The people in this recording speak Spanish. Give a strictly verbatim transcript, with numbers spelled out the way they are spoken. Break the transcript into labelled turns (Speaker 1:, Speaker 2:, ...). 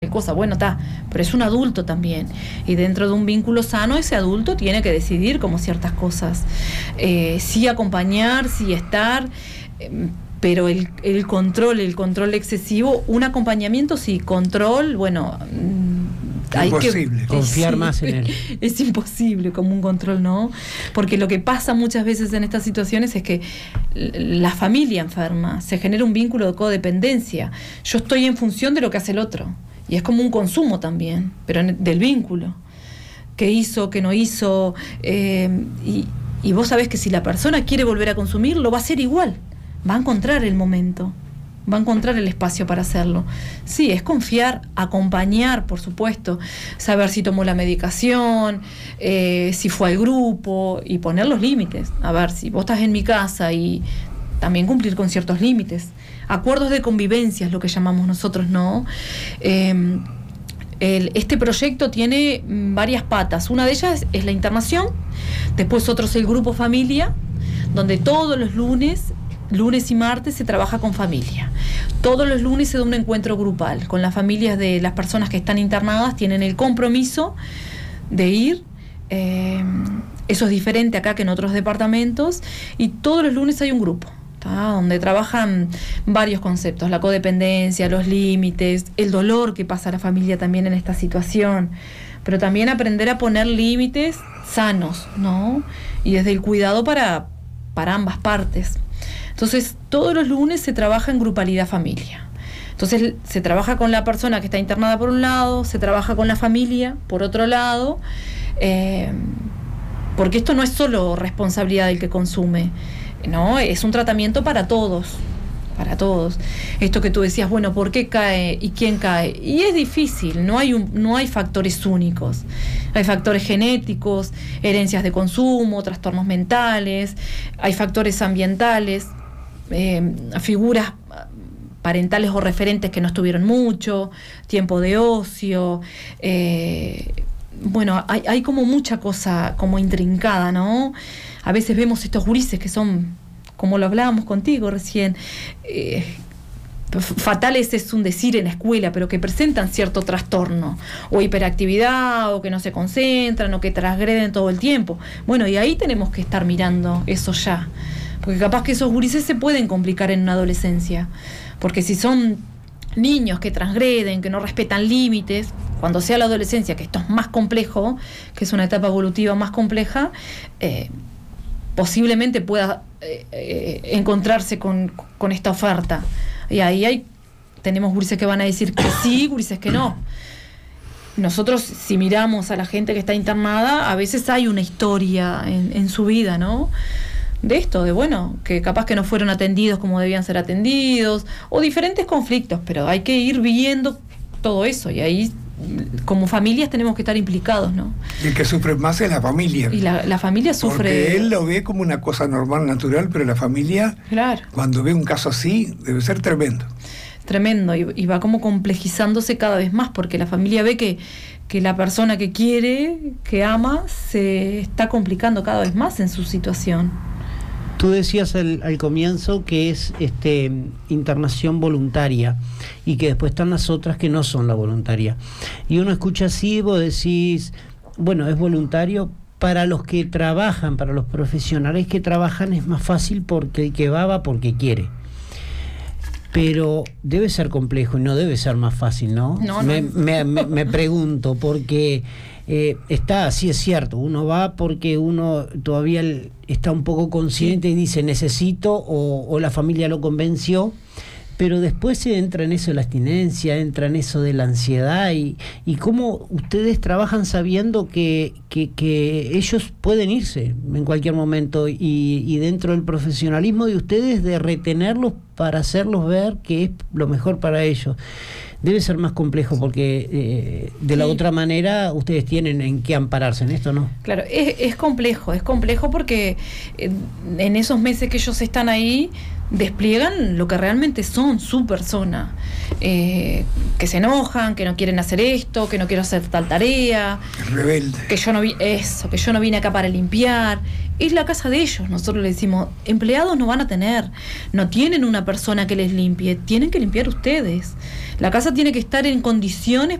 Speaker 1: cosa. Bueno, está, pero es un adulto también. Y dentro de un vínculo sano, ese adulto tiene que decidir como ciertas cosas. Eh, sí acompañar, sí estar, eh, pero el, el control, el control excesivo, un acompañamiento sí, control, bueno... Hay
Speaker 2: imposible.
Speaker 1: Que,
Speaker 3: confiar
Speaker 1: sí,
Speaker 3: más en él.
Speaker 1: Es imposible, como un control, ¿no? Porque lo que pasa muchas veces en estas situaciones es que la familia enferma, se genera un vínculo de codependencia. Yo estoy en función de lo que hace el otro. Y es como un consumo también, pero en, del vínculo. ¿Qué hizo, qué no hizo? Eh, y, y vos sabés que si la persona quiere volver a consumir, lo va a hacer igual. Va a encontrar el momento. Va a encontrar el espacio para hacerlo. Sí, es confiar, acompañar, por supuesto, saber si tomó la medicación, eh, si fue al grupo y poner los límites. A ver, si vos estás en mi casa y también cumplir con ciertos límites. Acuerdos de convivencia es lo que llamamos nosotros, ¿no? Eh, el, este proyecto tiene varias patas. Una de ellas es la internación, después otro es el grupo familia, donde todos los lunes... lunes y martes se trabaja con familia. Todos los lunes se da un encuentro grupal con las familias de las personas que están internadas, tienen el compromiso de ir. Eh, eso es diferente acá que en otros departamentos. Y todos los lunes hay un grupo, ¿tá? Donde trabajan varios conceptos: la codependencia, los límites, el dolor que pasa a la familia también en esta situación, pero también aprender a poner límites sanos, ¿no? Y desde el cuidado para, para ambas partes. Entonces, todos los lunes se trabaja en grupalidad familia. Entonces, se trabaja con la persona que está internada por un lado, se trabaja con la familia por otro lado, eh, porque esto no es solo responsabilidad del que consume, ¿no? Es un tratamiento para todos, para todos. Esto que tú decías, bueno, ¿por qué cae y quién cae? Y es difícil, no hay, un, no hay factores únicos. Hay factores genéticos, herencias de consumo, trastornos mentales, hay factores ambientales, eh, figuras parentales o referentes que no estuvieron mucho, tiempo de ocio, eh, bueno, hay, hay como mucha cosa como intrincada, ¿no? A veces vemos estos gurises que son, como lo hablábamos contigo recién, eh, fatales es un decir en la escuela, pero que presentan cierto trastorno, o hiperactividad, o que no se concentran, o que transgreden todo el tiempo. Bueno, y ahí tenemos que estar mirando eso ya, porque capaz que esos gurises se pueden complicar en una adolescencia, porque si son niños que transgreden, que no respetan límites, cuando sea la adolescencia, que esto es más complejo, que es una etapa evolutiva más compleja, eh, posiblemente pueda eh, eh, encontrarse con, con esta oferta. Y ahí hay, tenemos gurises que van a decir que sí, gurises que no. Nosotros, si miramos a la gente que está internada, a veces hay una historia en, en su vida, ¿no? De esto, de bueno, que capaz que no fueron atendidos como debían ser atendidos, o diferentes conflictos, pero hay que ir viendo todo eso, y ahí como familias tenemos que estar implicados, ¿no?
Speaker 2: Y el que sufre más es la familia.
Speaker 1: Y la, la familia sufre...
Speaker 2: Porque él lo ve como una cosa normal, natural, pero la familia,
Speaker 1: claro,
Speaker 2: cuando ve un caso así, debe ser tremendo.
Speaker 1: Tremendo, y, y va como complejizándose cada vez más, porque la familia ve que, que la persona que quiere, que ama, se está complicando cada vez más en su situación.
Speaker 3: Tú decías al, al comienzo que es este internación voluntaria y que después están las otras que no son la voluntaria. Y uno escucha así, vos decís, bueno, es voluntario. Para los que trabajan, para los profesionales que trabajan es más fácil porque el que va, va porque quiere. Pero debe ser complejo y no debe ser más fácil, ¿no?
Speaker 1: No,
Speaker 3: me,
Speaker 1: no.
Speaker 3: me, me, me pregunto, porque eh, está, sí es cierto, uno va porque uno todavía está un poco consciente y dice necesito, o, o la familia lo convenció, pero después se entra en eso de la abstinencia, entra en eso de la ansiedad, y, y cómo ustedes trabajan sabiendo que, que, que ellos pueden irse en cualquier momento, y, y dentro del profesionalismo de ustedes de retenerlos para hacerlos ver que es lo mejor para ellos. Debe ser más complejo porque eh, de la sí. otra manera ustedes tienen en qué ampararse en esto, ¿no?
Speaker 1: Claro, es, es complejo, es complejo porque eh, en esos meses que ellos están ahí despliegan lo que realmente son su persona, eh, que se enojan, que no quieren hacer esto, que no quiero hacer tal tarea,
Speaker 2: rebelde,
Speaker 1: que yo no vi eso, que yo no vine acá para limpiar. Es la casa de ellos. Nosotros les decimos, empleados no van a tener, no tienen una persona que les limpie, tienen que limpiar ustedes. La casa tiene que estar en condiciones